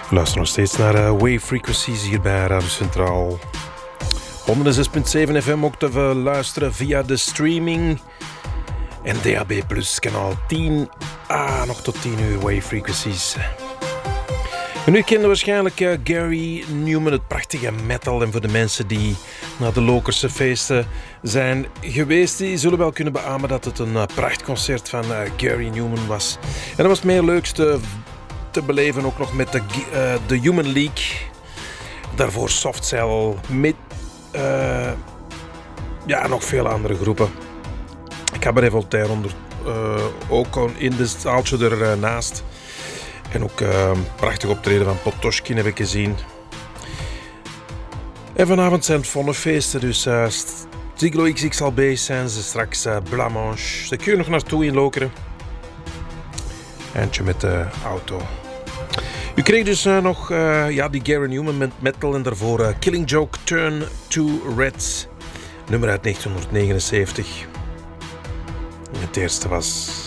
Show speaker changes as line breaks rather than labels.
We luisteren nog steeds naar Wave Frequencies hier bij Radio Centraal. 106.7 FM ook te luisteren via de streaming. En DAB+, kanaal 10. Nog tot 10 uur Wave Frequencies. En u kende waarschijnlijk Gary Numan, het prachtige metal. En voor de mensen die naar de Lokerse feesten zijn geweest, die zullen wel kunnen beamen dat het een prachtconcert van Gary Numan was. En dat was het meer leukste te beleven ook nog met de Human League. Daarvoor Soft Cell, nog veel andere groepen. Cabaret Voltaire ook in de zaaltje ernaast. En ook prachtig optreden van Potoshkin heb ik gezien. En vanavond zijn het Vonnefeesten, dus Ziglo XXLB zijn ze straks Blancmange. Daar kun je nog naartoe in Lokeren. Eindje met de auto. U kreeg dus nog die Gary Numan met metal en daarvoor Killing Joke Turn to Red. Nummer uit 1979. En het eerste was